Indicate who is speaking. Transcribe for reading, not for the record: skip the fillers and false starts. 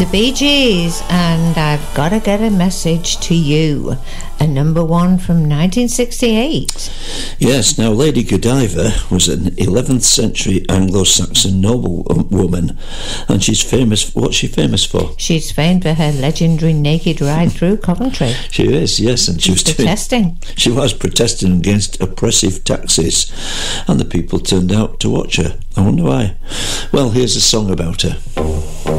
Speaker 1: The Bee Gees, and I've Gotta Get a Message to You, a number one from 1968.
Speaker 2: Yes, now Lady Godiva was an 11th century Anglo-Saxon noblewoman, and she's famous. What's she famous for?
Speaker 1: She's famed for her legendary naked ride through Coventry.
Speaker 2: She is, yes, and she was
Speaker 1: protesting.
Speaker 2: She was protesting against oppressive taxes, and the people turned out to watch her. I wonder why. Well, here's a song about her.